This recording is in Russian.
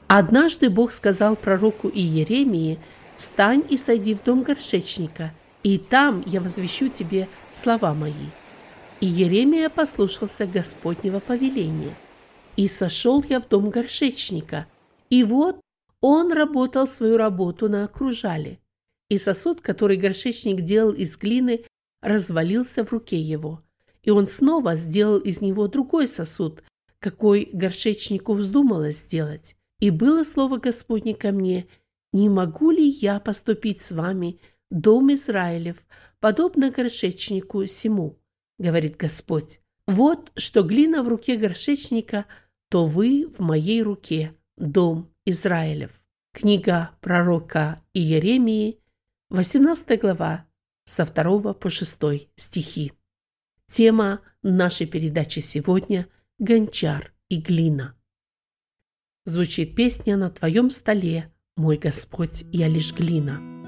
Однажды Бог сказал пророку Иеремии: «Встань и сойди в дом горшечника, и там я возвещу тебе слова мои». И Иеремия послушался Господнего повеления. «И сошел я в дом горшечника, и вот он работал свою работу на кружале, и сосуд, который горшечник делал из глины, развалился в руке его, и он снова сделал из него другой сосуд, какой горшечнику вздумалось сделать. И было слово Господне ко мне: не могу ли я поступить с вами, дом Израилев, подобно горшечнику сему, говорит Господь. Вот что глина в руке горшечника, то вы в моей руке, дом Израилев». Книга пророка Иеремии, 18 глава, со 2 по 6 стихи. Тема нашей передачи сегодня – гончар и глина. Звучит песня: «На твоем столе, мой Господь, я лишь глина».